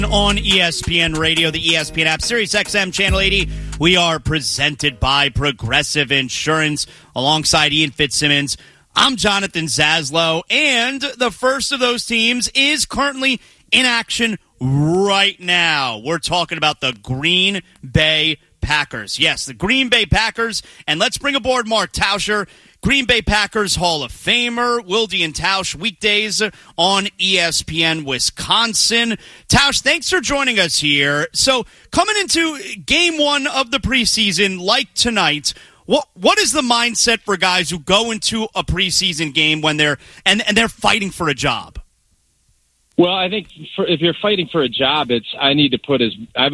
On ESPN Radio, the ESPN app, Sirius XM Channel 80. We are presented by Progressive Insurance alongside Ian Fitzsimmons. I'm Jonathan Zaslow, and the first of those teams is currently in action right now. We're talking about the Green Bay Packers. Yes, the Green Bay Packers, and let's bring aboard Mark Tauscher, Green Bay Packers Hall of Famer, Wilde and Tausch, weekdays on ESPN Wisconsin. Tausch, thanks for joining us here. So, coming into game one of the preseason, like tonight, what is the mindset for guys who go into a preseason game when they're fighting for a job? Well, I think if you're fighting for a job, I need to put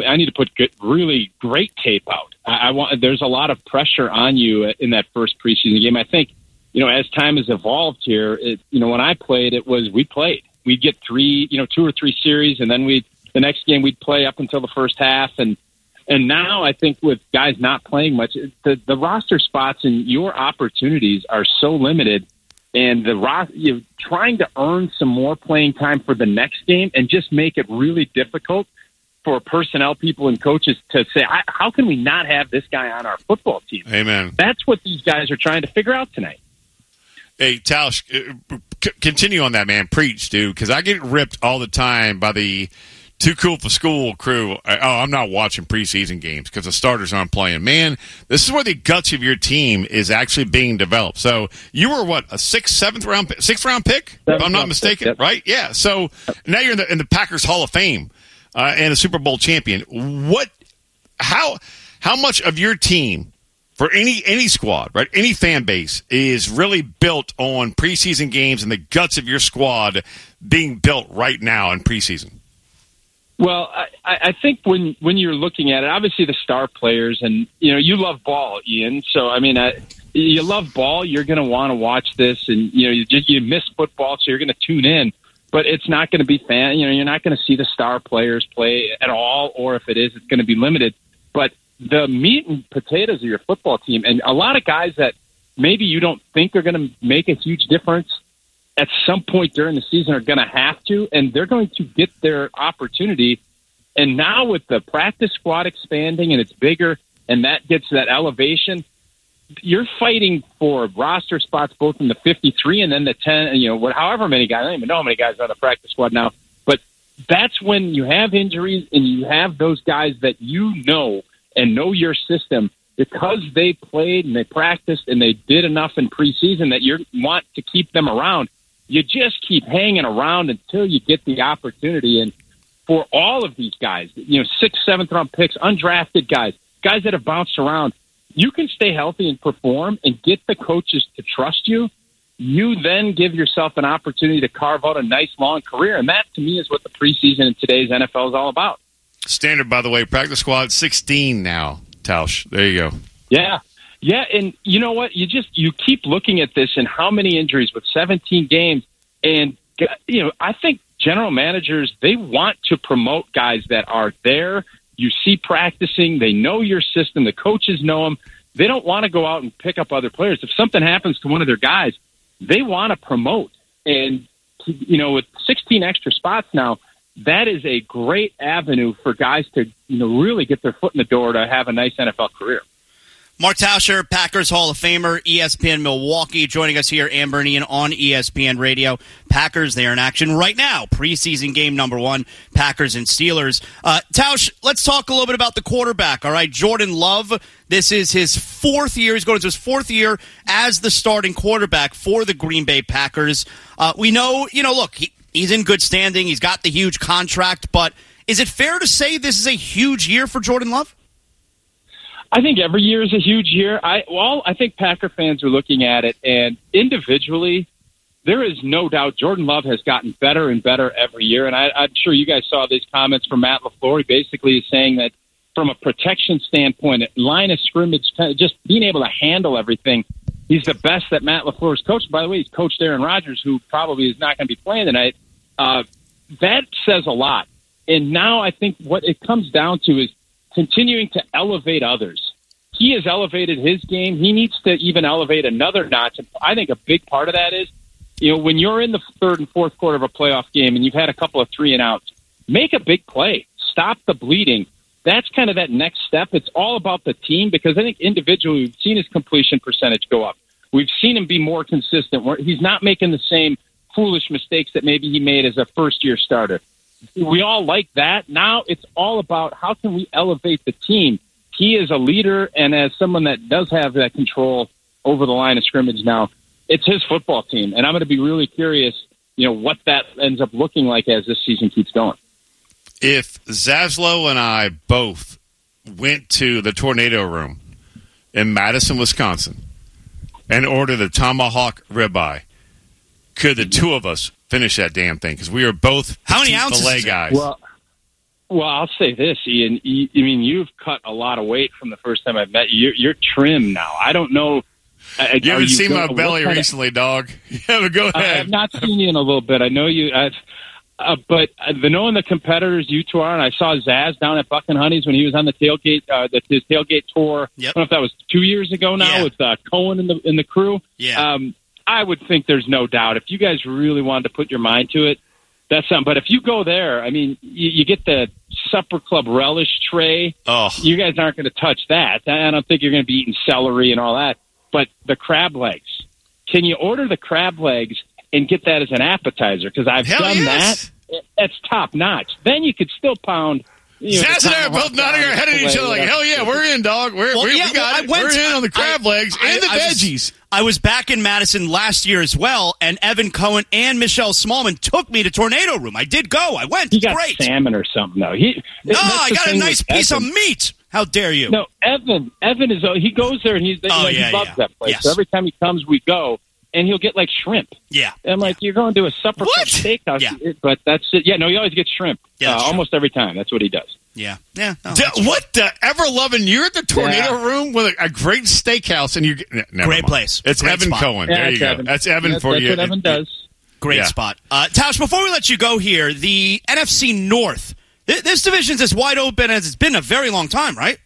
really great tape out. There's a lot of pressure on you in that first preseason game. I think, as time has evolved here, when I played, we played. We'd get 2 or 3 series, and then the next game we'd play up until the first half. And now I think with guys not playing much, the roster spots and your opportunities are so limited. And you're trying to earn some more playing time for the next game and just make it really difficult for personnel people and coaches to say, how can we not have this guy on our football team? Amen. That's what these guys are trying to figure out tonight. Hey, Tausch, continue on that, man. Preach, dude, because I get ripped all the time by the too cool for school crew. I'm not watching preseason games because the starters aren't playing. Man, this is where the guts of your team is actually being developed. So you were what, a sixth round pick, if I'm not mistaken, right? Yeah. So now you're in the Packers Hall of Fame and a Super Bowl champion. How much of your team for any squad, right, any fan base is really built on preseason games and the guts of your squad being built right now in preseason? Well, I think when you're looking at it, obviously the star players, and you love ball, Ian. So you love ball. You're going to want to watch this, and you miss football, so you're going to tune in. But it's not going to be you're not going to see the star players play at all, or if it is, it's going to be limited. But the meat and potatoes of your football team, and a lot of guys that maybe you don't think are going to make a huge difference at some point during the season are going to have to, and they're going to get their opportunity. And now with the practice squad expanding and it's bigger and that gets that elevation, you're fighting for roster spots both in the 53 and then the 10, and however many guys. I don't even know how many guys are on the practice squad now. But that's when you have injuries and you have those guys that and know your system because they played and they practiced and they did enough in preseason that you want to keep them around. You just keep hanging around until you get the opportunity. And for all of these guys, 6th, 7th round picks, undrafted guys that have bounced around, you can stay healthy and perform and get the coaches to trust you. You then give yourself an opportunity to carve out a nice long career. And that, to me, is what the preseason in today's NFL is all about. Standard, by the way, practice squad 16 now, Tausch. There you go. Yeah. Yeah, and you know what? You keep looking at this and how many injuries with 17 games. And, I think general managers, they want to promote guys that are there. You see practicing. They know your system. The coaches know them. They don't want to go out and pick up other players. If something happens to one of their guys, they want to promote. And, with 16 extra spots now, that is a great avenue for guys to, really get their foot in the door to have a nice NFL career. Mark Tauscher, Packers Hall of Famer, ESPN Milwaukee, joining us here, Amber and Ian on ESPN Radio. Packers, they are in action right now. Preseason game number 1, Packers and Steelers. Tausch, let's talk a little bit about the quarterback, all right? Jordan Love, this is his 4th year. He's going into his 4th year as the starting quarterback for the Green Bay Packers. We know, look, he's in good standing. He's got the huge contract, but is it fair to say this is a huge year for Jordan Love? I think every year is a huge year. I think Packer fans are looking at it, and individually, there is no doubt Jordan Love has gotten better and better every year. And I'm sure you guys saw these comments from Matt LaFleur. He basically is saying that from a protection standpoint, line of scrimmage, just being able to handle everything, he's the best that Matt LaFleur's coached. By the way, he's coached Aaron Rodgers, who probably is not going to be playing tonight. That says a lot. And now I think what it comes down to is continuing to elevate others. He has elevated his game. He needs to even elevate another notch. And I think a big part of that is, when you're in the third and fourth quarter of a playoff game and you've had a couple of 3-and-outs, make a big play. Stop the bleeding. That's kind of that next step. It's all about the team because I think individually we've seen his completion percentage go up. We've seen him be more consistent. He's not making the same foolish mistakes that maybe he made as a first-year starter. We all like that. Now it's all about how can we elevate the team. He is a leader, and as someone that does have that control over the line of scrimmage now, it's his football team. And I'm going to be really curious, what that ends up looking like as this season keeps going. If Zaslow and I both went to the Tornado Room in Madison, Wisconsin, and ordered the tomahawk ribeye, could the two of us finish that damn thing? Because we are both how many ounces fillet guys. Well, I'll say this, Ian. You've cut a lot of weight from the first time I met you. You're trim now. I don't know. You haven't seen my belly recently, dog. Yeah, go ahead. I have not seen you in a little bit. I know you. But knowing the competitors you two are, and I saw Zaz down at Buck and Honey's when he was on the tailgate, his tailgate tour. Yep. I don't know if that was 2 years ago now with Cohen in the crew. Yeah. I would think there's no doubt if you guys really wanted to put your mind to it, that's something. But if you go there, I mean, you get the Supper Club relish tray. Oh. You guys aren't going to touch that. I don't think you're going to be eating celery and all that. But the crab legs, can you order the crab legs and get that as an appetizer? Because I've done that. That's top notch. Then you could still pound. Zaz and I are both nodding our head at each other like, hell yeah, we're in, dog. We got it. We're in on the crab legs and the veggies. I was back in Madison last year as well, and Evan Cohen and Michelle Smallman took me to Tornado Room. I did go. I went. He got great. Salmon or something, though. I got a nice piece of meat. How dare you? No, Evan is. He goes there and he loves that place. Yes. So every time he comes, we go, and he'll get like shrimp. Yeah. And I'm like, you're going to a Supper Club steakhouse. Yeah. But that's it. Yeah, no, he always gets shrimp. Yeah, almost every time. That's what he does. Yeah. Yeah. No, what the ever-loving? You're at the Tornado Room with a great steakhouse, and you're great place. It's great Evan spot. Cohen. There you go. Evan. That's Evan for you. That's what Evan does. Great spot. Tausch, before we let you go here, the NFC North, this division's as wide open as it's been a very long time, right?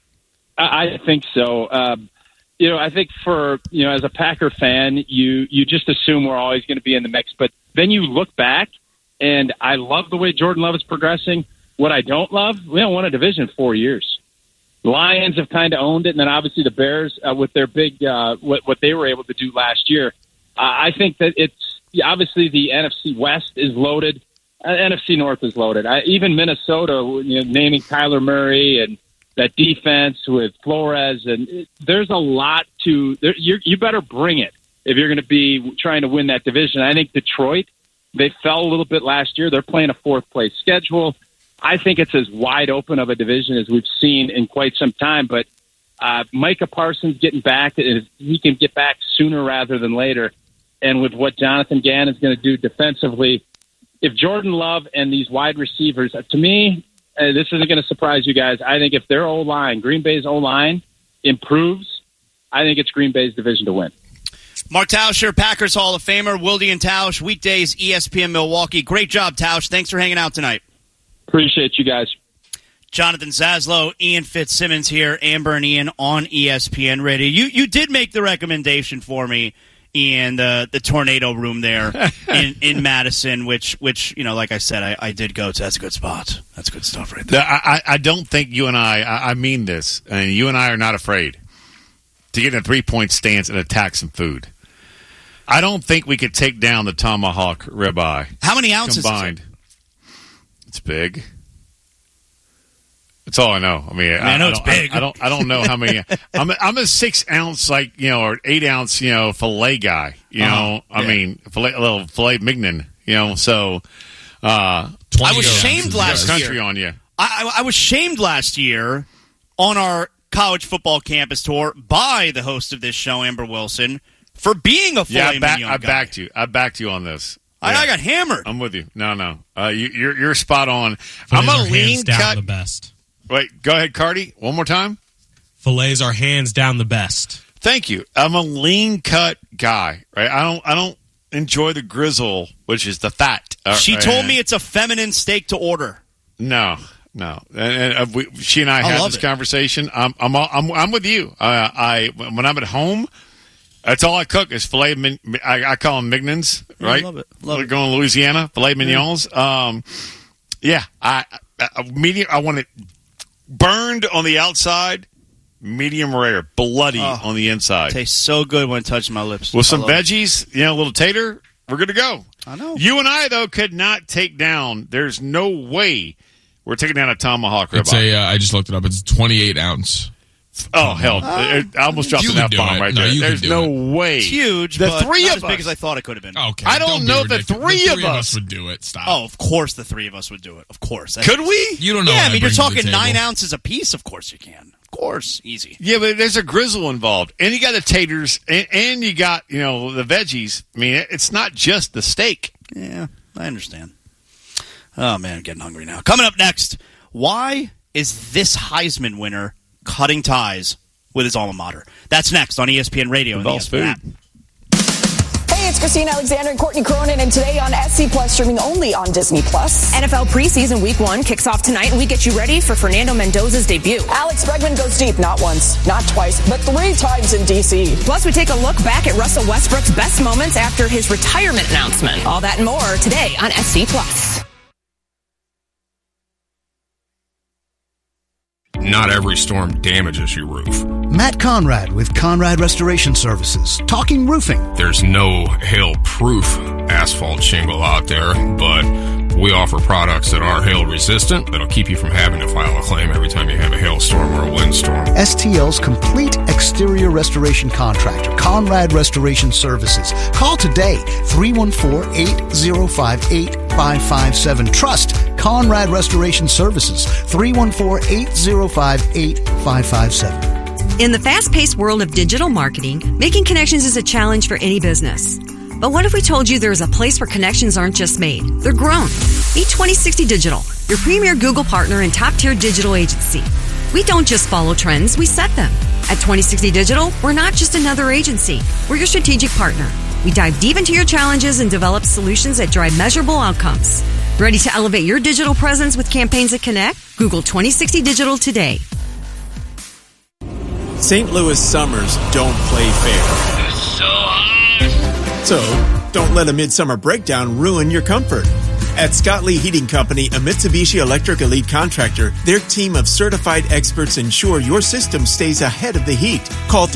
I think so. I think for, as a Packer fan, you just assume we're always going to be in the mix. But then you look back, and I love the way Jordan Love is progressing. What I don't love, we haven't won a division in 4 years. Lions have kind of owned it, and then obviously the Bears with their big what they were able to do last year. I think that it's obviously the NFC West is loaded. NFC North is loaded. Even Minnesota, naming Kyler Murray and that defense with Flores, and there's a lot to. You better bring it if you're going to be trying to win that division. I think Detroit, they fell a little bit last year. They're playing a fourth place schedule. I think it's as wide open of a division as we've seen in quite some time. But Micah Parsons getting back, he can get back sooner rather than later. And with what Jonathan Gann is going to do defensively, if Jordan Love and these wide receivers, to me, this isn't going to surprise you guys. I think if their O-line, Green Bay's O-line, improves, I think it's Green Bay's division to win. Mark Tauscher, Packers Hall of Famer, Wilde and Tausch, weekdays, ESPN Milwaukee. Great job, Tausch. Thanks for hanging out tonight. Appreciate you guys. Jonathan Zaslow, Ian Fitzsimmons here, Amber and Ian on ESPN Radio. You did make the recommendation for me, Ian, the Tornado Room there in Madison, which like I said, I did go to. That's a good spot. That's good stuff right there. I don't think you and I mean this, and you and I are not afraid to get in a 3-point stance and attack some food. I don't think we could take down the tomahawk ribeye. How many ounces combined? It's big. That's all I know. I mean, I know it's big. I don't know how many. I'm a 6 ounce, or 8 ounce, fillet guy. I mean, a little filet mignon. So I was shamed last year. Country on you. I was shamed last year on our college football campus tour by the host of this show, Amber Wilson, for being a filet mignon guy. I backed you on this. Yeah. I got hammered. I'm with you. No. You're spot on. Fillets I'm a lean hands down cut. The best. Wait, go ahead, Cardi. One more time. Fillets are hands down the best. Thank you. I'm a lean cut guy. Right. I don't enjoy the grizzle, which is the fat. She told me it's a feminine steak to order. No. And she and I had this conversation. I'm with you. When I'm at home, that's all I cook is filet. I call them mignons, right? Love it. We're going to Louisiana, filet mignons. Yeah, medium. I want it burned on the outside, medium rare, bloody on the inside. Tastes so good when it touches my lips. With some veggies, a little tater, we're good to go. I know. You and I, though, could not take down. There's no way we're taking down a tomahawk ribeye. I just looked it up. It's 28 ounce. Oh, hell. I almost dropped an F-bomb right there. There's no way. It's huge, but not as big as I thought it could have been. Okay. I don't know the three of us would do it. Stop. Oh, of course the three of us would do it. Of course. Could we? You don't know. Yeah, what you're bring to the talking table. 9 ounces a piece. Of course you can. Of course. Easy. Yeah, but there's a grizzle involved. And you got the taters, and you got, the veggies. I mean, it's not just the steak. Yeah, I understand. Oh, man, I'm getting hungry now. Coming up next, why is this Heisman winner cutting ties with his alma mater? That's next on ESPN Radio and the ESPN app. Hey, it's Christina Alexander and Courtney Cronin, and today on SC Plus, streaming only on Disney Plus. NFL preseason week 1 kicks off tonight, and we get you ready for Fernando Mendoza's debut. Alex Bregman goes deep, not once, not twice, but 3 times in D.C. Plus, we take a look back at Russell Westbrook's best moments after his retirement announcement. All that and more today on SC Plus. Not every storm damages your roof. Matt Conrad with Conrad Restoration Services, talking roofing. There's no hail-proof asphalt shingle out there, but we offer products that are hail-resistant that'll keep you from having to file a claim every time you have a hailstorm or a windstorm. STL's complete exterior restoration contractor, Conrad Restoration Services. Call today, 314-805-8557. Trust Conrad Restoration Services, 314-805-8557. In the fast-paced world of digital marketing, making connections is a challenge for any business. But what if we told you there's a place where connections aren't just made, they're grown? Meet 2060 Digital, your premier Google partner and top-tier digital agency. We don't just follow trends, we set them. At 2060 Digital, we're not just another agency, we're your strategic partner. We dive deep into your challenges and develop solutions that drive measurable outcomes. Ready to elevate your digital presence with campaigns that connect? Google 2060 Digital today. St. Louis summers don't play fair. It's so hot. So, don't let a midsummer breakdown ruin your comfort. At Scott Lee Heating Company, a Mitsubishi Electric Elite contractor, their team of certified experts ensure your system stays ahead of the heat. Call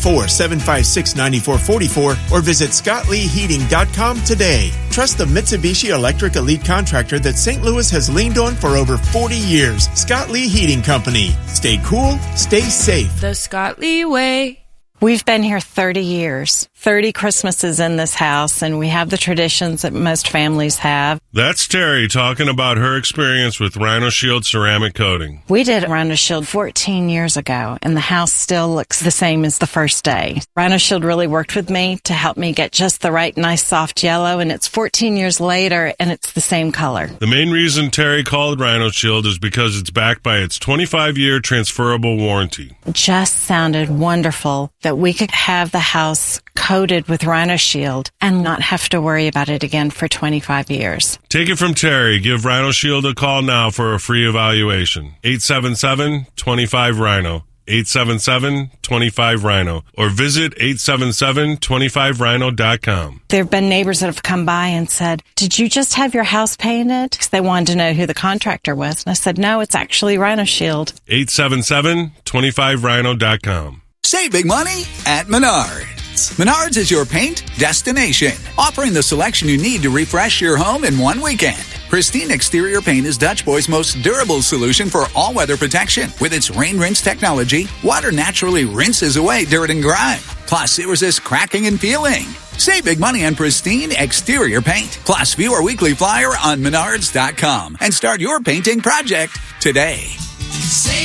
314-756-9444 or visit scottleeheating.com today. Trust the Mitsubishi Electric Elite contractor that St. Louis has leaned on for over 40 years. Scott Lee Heating Company. Stay cool, stay safe. The Scott Lee way. We've been here 30 years, 30 Christmases in this house, and we have the traditions that most families have. That's Terry talking about her experience with Rhino Shield ceramic coating. We did Rhino Shield 14 years ago, and the house still looks the same as the first day. Rhino Shield really worked with me to help me get just the right nice soft yellow, and it's 14 years later, and it's the same color. The main reason Terry called Rhino Shield is because it's backed by its 25-year transferable warranty. It just sounded wonderful that we could have the house coated with Rhino Shield and not have to worry about it again for 25 years. Take it from Terry. Give Rhino Shield a call now for a free evaluation. 877-25-RHINO. 877-25-RHINO. Or visit 877-25rhino.com. There have been neighbors that have come by and said, "Did you just have your house painted?" Because they wanted to know who the contractor was. And I said, "No, it's actually Rhino Shield." 877-25rhino.com. Save big money at Menards. Menards is your paint destination, offering the selection you need to refresh your home in one weekend. Pristine Exterior Paint is Dutch Boy's most durable solution for all-weather protection. With its rain rinse technology, water naturally rinses away dirt and grime. Plus, it resists cracking and peeling. Save big money on Pristine Exterior Paint. Plus, view our weekly flyer on Menards.com and start your painting project today. Save